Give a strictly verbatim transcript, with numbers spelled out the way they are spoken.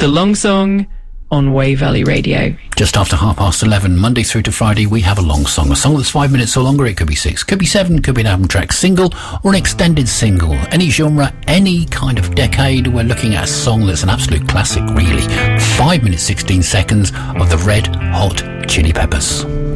The Long Song on Wave Valley Radio. Just after half past eleven, Monday through to Friday, we have a long song. A song that's five minutes or longer. It could be six, could be seven, could be an album track single or an extended single. Any genre, any kind of decade, we're looking at a song that's an absolute classic, really. Five minutes, sixteen seconds of the Red Hot Chili Peppers.